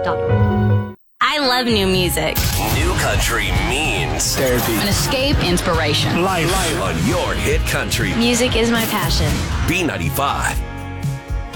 b925.org. I love new music. New country means therapy, an escape, inspiration, life on your hit country. Music is my passion. B95.